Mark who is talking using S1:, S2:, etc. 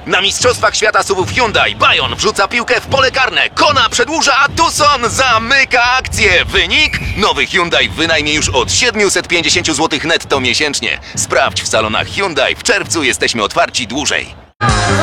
S1: Na Mistrzostwach Świata SUV-ów Hyundai Bayon wrzuca piłkę w pole karne, Kona przedłuża, a Tucson zamyka akcję. Wynik? Nowy Hyundai w wynajmie już od 750 zł netto miesięcznie. Sprawdź w salonach Hyundai, w czerwcu jesteśmy otwarci dłużej.